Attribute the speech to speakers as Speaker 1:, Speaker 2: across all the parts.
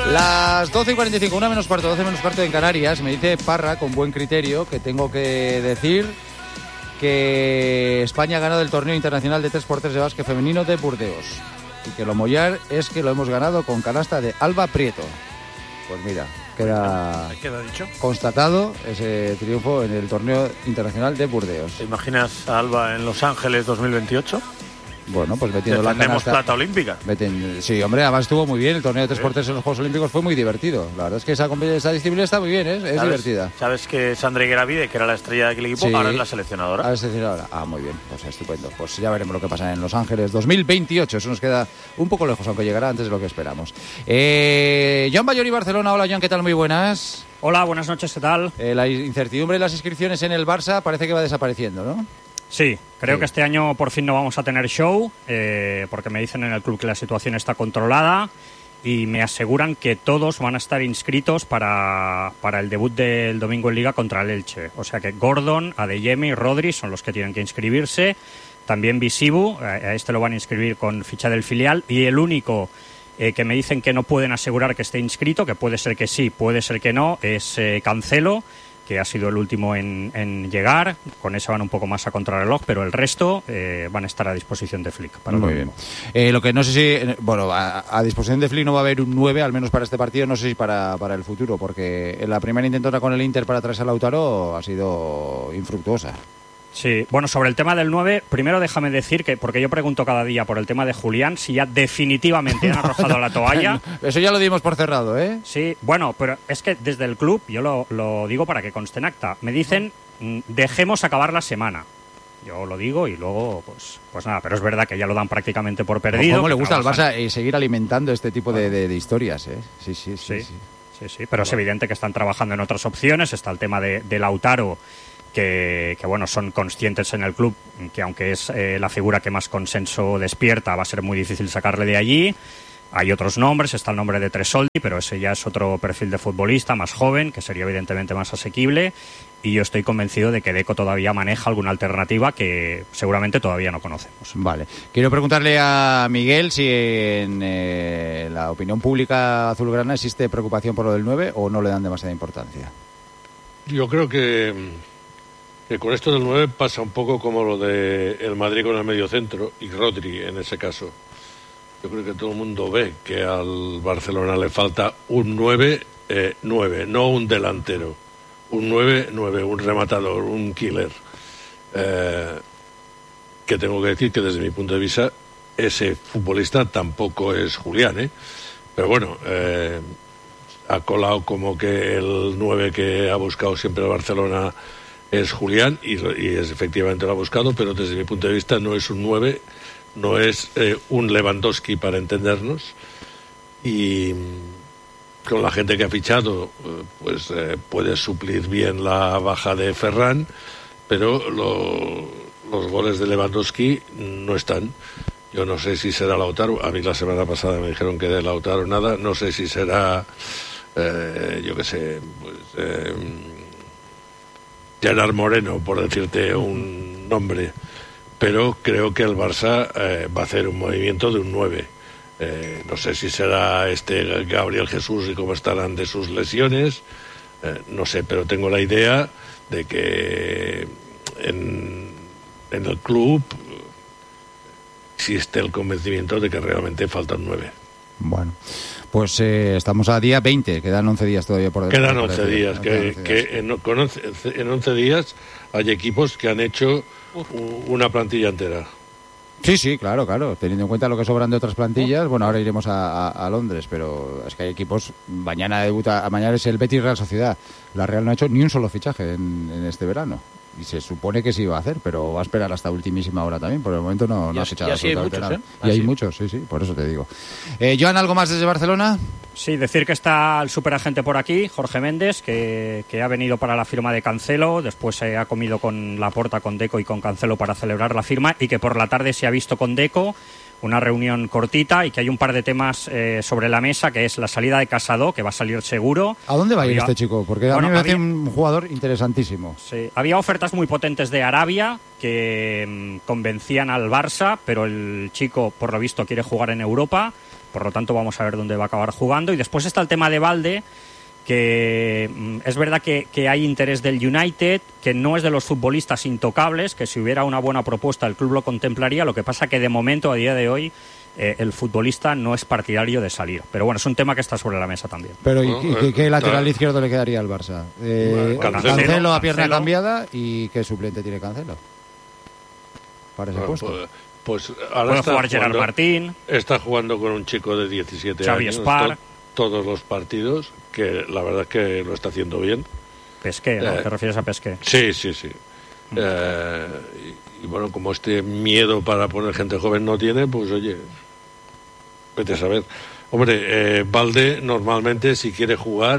Speaker 1: Las 12:45, 1 menos cuarto, 12 menos cuarto en Canarias. Me dice Parra, con buen criterio, que tengo que decir que España ha ganado el torneo internacional de 3x3 de básquet femenino de Burdeos. Y que lo mollar es que lo hemos ganado con canasta de Alba Prieto. Pues mira, queda
Speaker 2: dicho,
Speaker 1: constatado ese triunfo en el torneo internacional de Burdeos.
Speaker 2: ¿Te imaginas a Alba en Los Ángeles 2028?
Speaker 1: Bueno, pues metiendo la canasta.
Speaker 2: plata olímpica.
Speaker 1: Sí, hombre, además estuvo muy bien. El torneo de 3x3 en los Juegos Olímpicos fue muy divertido. La verdad es que esa disciplina está muy bien, es divertida.
Speaker 2: ¿Sabes que Sandra Higueravide, que era la estrella de aquel equipo, ahora es la seleccionadora?
Speaker 1: Ahora es seleccionadora. Ah, muy bien, pues estupendo. Pues ya veremos lo que pasa en Los Ángeles 2028. Eso nos queda un poco lejos, aunque llegará antes de lo que esperamos. Joan Bayori, Barcelona. Hola, Joan, ¿qué tal? Muy buenas.
Speaker 3: Hola, buenas noches, ¿qué tal?
Speaker 1: La incertidumbre de las inscripciones en el Barça parece que va desapareciendo, ¿no?
Speaker 3: Sí, creo que este año por fin no vamos a tener show, porque me dicen en el club que la situación está controlada y me aseguran que todos van a estar inscritos para el debut del domingo en Liga contra el Elche. O sea que Gordon, Adeyemi y Rodri son los que tienen que inscribirse. También Visibu, a este lo van a inscribir con ficha del filial. Y el único que me dicen que no pueden asegurar que esté inscrito, que puede ser que sí, puede ser que no, es Cancelo, que ha sido el último en llegar. Con ese van un poco más a contrarreloj, pero el resto van a estar a disposición de Flick.
Speaker 1: Muy bien. Lo que no sé si... Bueno, a disposición de Flick no va a haber un 9, al menos para este partido, no sé si para el futuro, porque la primera intentona con el Inter para traerse a Lautaro ha sido infructuosa.
Speaker 3: Sí, bueno, sobre el tema del 9, primero déjame decir que, porque yo pregunto cada día por el tema de Julián, si ya definitivamente han arrojado la toalla.
Speaker 1: Eso ya lo dimos por cerrado, ¿eh?
Speaker 3: Sí, bueno, pero es que desde el club, yo lo digo para que conste en acta, me dicen, dejemos acabar la semana. Yo lo digo y luego, pues nada, pero es verdad que ya lo dan prácticamente por perdido.
Speaker 1: ¿Cómo le gusta al Barça seguir alimentando este tipo de historias, eh? Sí,
Speaker 3: pero es evidente que están trabajando en otras opciones. Está el tema de Lautaro, que bueno, son conscientes en el club que aunque es la figura que más consenso despierta, va a ser muy difícil sacarle de allí. Hay otros nombres, está el nombre de Tresoldi, pero ese ya es otro perfil de futbolista más joven, que sería evidentemente más asequible, y yo estoy convencido de que Deco todavía maneja alguna alternativa que seguramente todavía no conocemos.
Speaker 1: Vale. Quiero preguntarle a Miguel si en la opinión pública azulgrana existe preocupación por lo del 9 o no le dan demasiada importancia.
Speaker 4: Yo creo que con esto del 9 pasa un poco como lo de el Madrid con el mediocentro y Rodri en ese caso. Yo creo que todo el mundo ve que al Barcelona le falta un 9, no un delantero. Un 9, un rematador, un killer. Que tengo que decir que desde mi punto de vista ese futbolista tampoco es Julián, ¿eh? Pero bueno, ha colado como que el 9 que ha buscado siempre el Barcelona es Julián y es, efectivamente lo ha buscado, pero desde mi punto de vista no es un 9, no es un Lewandowski, para entendernos, y con la gente que ha fichado pues puede suplir bien la baja de Ferran, pero los goles de Lewandowski no están. Yo no sé si será Lautaro, a mí la semana pasada me dijeron que de Lautaro nada, no sé si será yo qué sé, pues Gerard Moreno, por decirte un nombre, pero creo que el Barça va a hacer un movimiento de un 9. No sé si será Gabriel Jesús y cómo estarán de sus lesiones, no sé, pero tengo la idea de que en el club existe el convencimiento de que realmente faltan 9.
Speaker 1: Bueno, pues estamos a día 20, quedan 11 días todavía por delante.
Speaker 4: Quedan 11 días, en 11 días hay equipos que han hecho una plantilla entera.
Speaker 1: Sí, claro, teniendo en cuenta lo que sobran de otras plantillas. Bueno, ahora iremos a Londres, pero es que hay equipos. Mañana es el Betis Real Sociedad. La Real no ha hecho ni un solo fichaje en este verano. Y se supone que sí iba a hacer, pero va a esperar hasta ultimísima hora también. Por el momento no ha fichado absolutamente nada. Y hay muchos, sí, por eso te digo. Joan, ¿algo más desde Barcelona?
Speaker 3: Sí, decir que está el superagente por aquí, Jorge Méndez, que ha venido para la firma de Cancelo, después se ha comido con Laporta, con Deco y con Cancelo para celebrar la firma, y que por la tarde se ha visto con Deco, una reunión cortita, y que hay un par de temas sobre la mesa, que es la salida de Casado, que va a salir seguro.
Speaker 1: ¿A dónde va a ir este chico? Porque a mí me parece un jugador interesantísimo.
Speaker 3: Sí, había ofertas muy potentes de Arabia que convencían al Barça, pero el chico, por lo visto, quiere jugar en Europa. por lo tanto vamos a ver dónde va a acabar jugando. Y después está el tema de Balde, que es verdad que hay interés del United, que no es de los futbolistas intocables, que si hubiera una buena propuesta el club lo contemplaría. Lo que pasa que de momento, a día de hoy, el futbolista no es partidario de salir. Pero bueno, es un tema que está sobre la mesa también.
Speaker 1: Pero ¿y qué lateral izquierdo le quedaría al Barça? Cancelo a pierna cambiada, ¿y qué suplente tiene Cancelo para ese puesto?
Speaker 4: Pues ahora
Speaker 3: puede jugar Gerard Martín.
Speaker 4: Está jugando con un chico de 17
Speaker 3: Xavi
Speaker 4: años.
Speaker 3: Spar.
Speaker 4: Todos los partidos, que la verdad es que lo está haciendo bien.
Speaker 3: Pesqué, ¿no? ¿Te refieres a Pesqué?
Speaker 4: Sí. Y bueno, como este miedo para poner gente joven no tiene, pues oye, vete a saber. Hombre, Balde normalmente si quiere jugar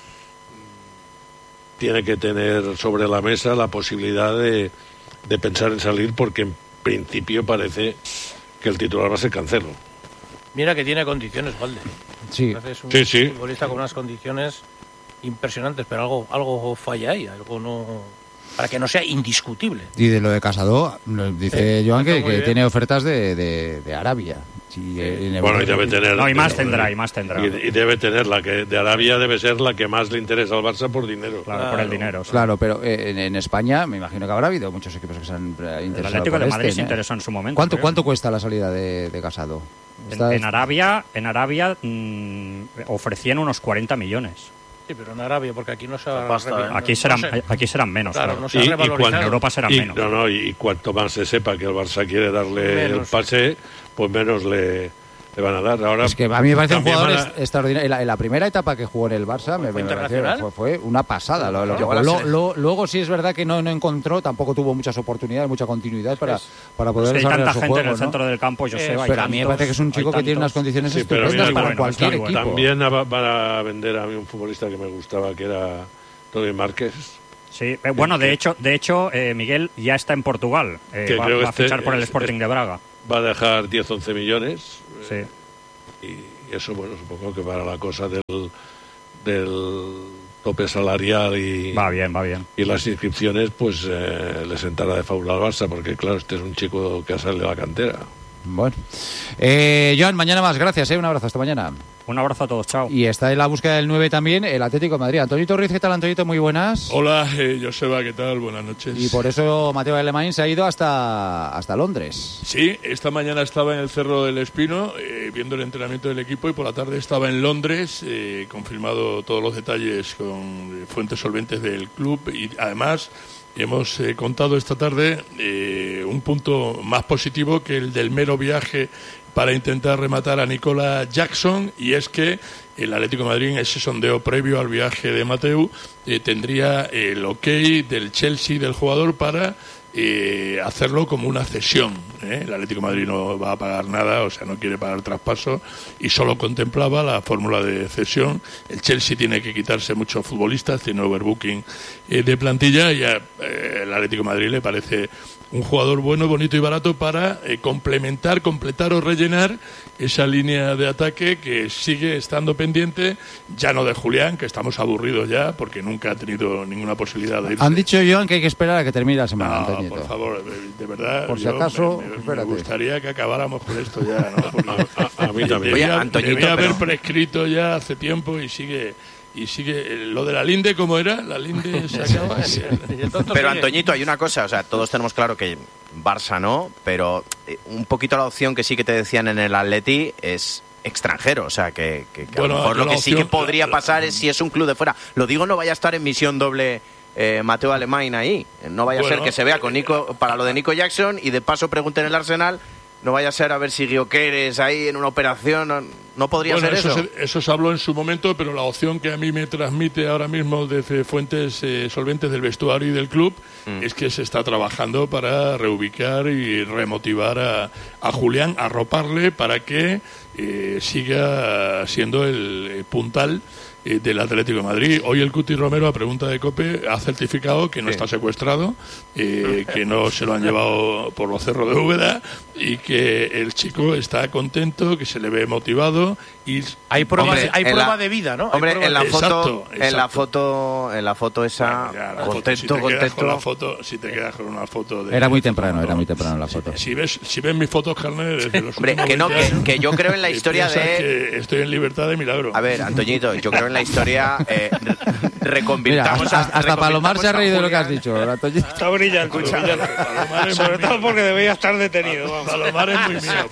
Speaker 4: tiene que tener sobre la mesa la posibilidad de pensar en salir, porque en principio parece que el titular va a ser Cancelo.
Speaker 5: Mira que tiene condiciones, Balde.
Speaker 1: Sí.
Speaker 5: Es un
Speaker 4: sí.
Speaker 5: futbolista con unas condiciones impresionantes, pero algo falla ahí, algo no, para que no sea indiscutible.
Speaker 1: Y de lo de Casado, dice Joan que tiene ofertas de Arabia. Sí,
Speaker 4: bueno, y debe tener...
Speaker 3: No, y más tendrá.
Speaker 4: Y debe tener la que de Arabia debe ser la que más le interesa al Barça por dinero.
Speaker 3: Claro, por el dinero. Sí.
Speaker 1: Claro, pero en España me imagino que habrá habido muchos equipos que se han interesado.
Speaker 3: El Atlético de Madrid se interesó en su momento.
Speaker 1: ¿Cuánto cuesta la salida de Casado?
Speaker 3: En Arabia ofrecían unos 40 millones.
Speaker 5: Sí, pero en Arabia, porque aquí no se ha...
Speaker 3: Aquí serán menos.
Speaker 5: Claro, no se ha revalorizado.
Speaker 3: En Europa serán menos.
Speaker 4: Y cuanto más se sepa que el Barça quiere darle el pase, pues menos le van a dar. Ahora,
Speaker 1: es que a mí me parece un jugador extraordinario. En la primera etapa que jugó en el Barça fue una pasada. Luego sí es verdad que no encontró, tampoco tuvo muchas oportunidades, mucha continuidad para poder desarrollar su juego. Hay tanta gente
Speaker 3: en el centro del campo, Joseba.
Speaker 1: Pero a mí me parece que es un chico que tiene unas condiciones estupendas para cualquier equipo.
Speaker 4: También van a vender a mí un futbolista que me gustaba, que era Tony Márquez.
Speaker 3: Sí, bueno, de hecho, Miguel ya está en Portugal. Va a fichar por el Sporting de Braga.
Speaker 4: Va a dejar 10-11 millones.
Speaker 3: Sí.
Speaker 4: Y eso, bueno, supongo que para la cosa del tope salarial y...
Speaker 3: Va bien.
Speaker 4: Y las inscripciones, pues le sentará de fábula al Barça, porque claro, este es un chico que ha salido de la cantera.
Speaker 1: Bueno. Joan, mañana más. Gracias, un abrazo. Hasta mañana.
Speaker 3: Un abrazo a todos, chao.
Speaker 1: Y está en la búsqueda del 9 también el Atlético de Madrid. Antonito Ruiz, ¿qué tal, Antonito? Muy buenas.
Speaker 6: Hola, Joseba, ¿qué tal? Buenas noches.
Speaker 1: Y por eso Mateo Alemán se ha ido hasta Londres.
Speaker 6: Sí, esta mañana estaba en el Cerro del Espino viendo el entrenamiento del equipo, y por la tarde estaba en Londres, confirmado todos los detalles con fuentes solventes del club, y además hemos contado esta tarde un punto más positivo que el del mero viaje para intentar rematar a Nicola Jackson, y es que el Atlético de Madrid, en ese sondeo previo al viaje de Mateu, tendría el ok del Chelsea, del jugador, para hacerlo como una cesión. El Atlético de Madrid no va a pagar nada, o sea, no quiere pagar traspaso, y solo contemplaba la fórmula de cesión. El Chelsea tiene que quitarse muchos futbolistas, tiene overbooking de plantilla, y el Atlético de Madrid le parece un jugador bueno, bonito y barato para completar o rellenar esa línea de ataque que sigue estando pendiente, ya no de Julián, que estamos aburridos ya porque nunca ha tenido ninguna posibilidad de irse.
Speaker 1: Han dicho, Joan, que hay que esperar a que termine la semana.
Speaker 6: No, por favor, de verdad,
Speaker 1: por si acaso,
Speaker 6: me gustaría que acabáramos con esto ya, ¿no? Porque
Speaker 4: a mí también.
Speaker 6: Debía haber prescrito ya hace tiempo, y sigue lo de la Linde, ¿cómo era? La Linde se acaba.
Speaker 7: Pero Antoñito, hay una cosa, o sea, todos tenemos claro que Barça no, pero un poquito la opción que sí que te decían en el Atleti es extranjero, o sea, que a lo mejor lo que sí que podría pasar es si es un club de fuera. Lo digo, no vaya a estar en misión doble Mateo Alemán ahí, no vaya a ser que se vea con Nico para lo de Nico Jackson, y de paso pregunten en el Arsenal. No vaya a ser a ver si Guioqueres ahí en una operación. ¿No podría ser eso?
Speaker 6: Eso se habló en su momento, pero la opción que a mí me transmite ahora mismo desde fuentes solventes del vestuario y del club es que se está trabajando para reubicar y remotivar a Julián, arroparle para que siga siendo el puntal del Atlético de Madrid. Hoy el Cuti Romero, a pregunta de COPE, ha certificado que no está secuestrado, que no se lo han llevado por los cerros de Úbeda, y que el chico está contento, que se le ve motivado, contento y
Speaker 5: hay prueba
Speaker 7: hombre,
Speaker 5: de vida, ¿no?
Speaker 7: Hombre, en la foto,
Speaker 6: exacto.
Speaker 7: en la foto esa,
Speaker 6: bueno, ya,
Speaker 7: contento.
Speaker 6: Si te quedas con una foto de...
Speaker 1: Era muy temprano la foto.
Speaker 6: Si ves mis fotos, Carne, desde los
Speaker 7: hombre,
Speaker 6: últimos
Speaker 7: que yo creo en la historia de...
Speaker 6: Que estoy en libertad de milagro.
Speaker 7: A ver, Antoñito, yo creo en la historia... reconvirtamos...
Speaker 1: Mira, hasta Palomar se ha reído de lo que has dicho, Antoñito.
Speaker 8: Está brillante. Sobre todo porque debería estar detenido. Vamos.
Speaker 6: Palomar es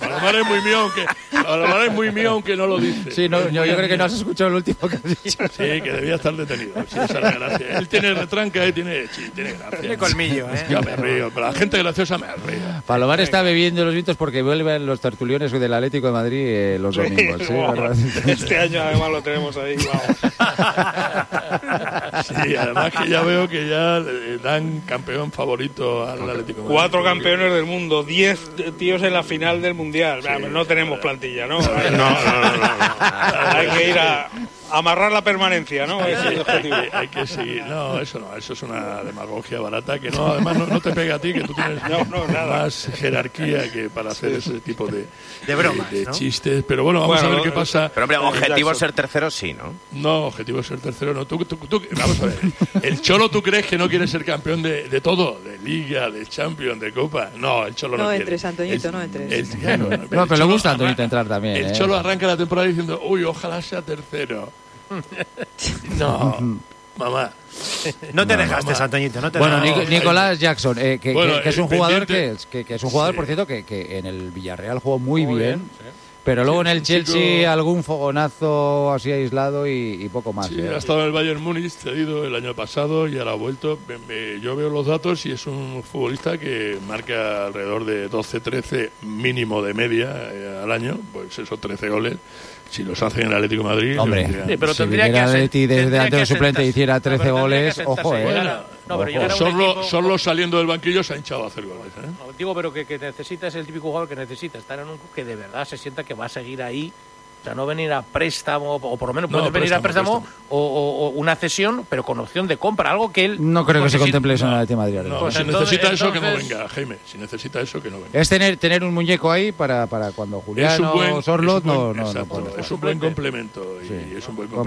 Speaker 6: muy mío, aunque no lo dice.
Speaker 1: Sí, no, yo creo que no has escuchado el último que has dicho.
Speaker 6: Sí, que debía estar detenido. Sí, esa es la gracia. Él tiene retranca y tiene gracia.
Speaker 5: Tiene colmillo, ¿eh?
Speaker 6: Yo me río, pero la gente graciosa me ríe.
Speaker 1: Palomar está bebiendo los vinos porque vuelven los tertulios del Atlético de Madrid los domingos. ¿Sí?
Speaker 8: Wow. Este año además lo tenemos ahí.
Speaker 6: Sí, además que ya veo que ya le dan campeón favorito al Atlético de Madrid.
Speaker 8: 4 campeones del mundo, 10 tíos en la final del Mundial. Sí, no tenemos plantilla, ¿no? No. Hay que ir a amarrar la permanencia, ¿no? Ese es el objetivo.
Speaker 6: Hay que seguir. No, eso es una demagogia barata que no, además no te pega a ti, que tú tienes más jerarquía que para hacer ese tipo de bromas, de chistes. Pero bueno, vamos a ver qué pasa.
Speaker 7: Pero hombre, objetivo ser tercero sí, ¿no?
Speaker 6: No, objetivo ser tercero no. Tú, vamos a ver. El Cholo, ¿tú crees que no quiere ser campeón de todo? De Liga, de Champions, de Copa. No, el Cholo no quiere.
Speaker 9: Entres, Antoñito, no entres.
Speaker 1: No, pero le gusta a Antoñito entrar también.
Speaker 6: El Cholo arranca la temporada diciendo, uy, ojalá sea tercero. No, mamá.
Speaker 5: No te dejaste, Antoñito.
Speaker 1: Bueno, Nicolás Jackson, que es un jugador que es un jugador, por cierto, que en el Villarreal jugó muy bien. Sí. Pero luego en el Chelsea algún fogonazo así aislado y poco más.
Speaker 6: Sí, ha estado en el Bayern Múnich cedido el año pasado y ahora ha vuelto. Yo veo los datos y es un futbolista que marca alrededor de 12-13 mínimo de media al año, pues esos 13 goles. Si los hace en el Atlético de Madrid...
Speaker 1: Hombre,
Speaker 5: sí, pero
Speaker 1: si viniera el Atleti desde antes de suplente y hiciera 13 goles, ojo,
Speaker 6: Solo saliendo del banquillo se ha hinchado a hacer goles.
Speaker 5: No, digo, pero que necesita, es el típico jugador que necesita estar en un club que de verdad se sienta que va a seguir ahí. O sea, no venir a préstamo, o por lo menos puede venir a préstamo. O una cesión, pero con opción de compra, algo que él...
Speaker 1: No creo que se contemple eso en el Atlético de Madrid.
Speaker 6: No, si necesita eso, que no venga, Jaime. Si necesita eso, que no venga.
Speaker 1: Es tener un muñeco ahí para cuando Julián o Sorloth no
Speaker 6: es un buen complemento. Y es un buen complemento.